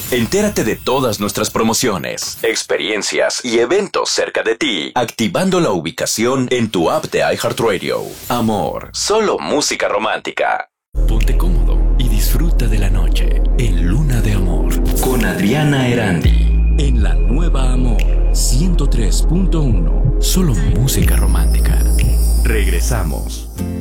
Entérate de todas nuestras promociones, experiencias y eventos cerca de ti, activando la ubicación en tu app de iHeartRadio. Amor, solo música romántica. Ponte cómodo y disfruta de la noche en Luna de Amor con Adriana Erandi. En la nueva Amor 103.1. Solo música romántica. Regresamos.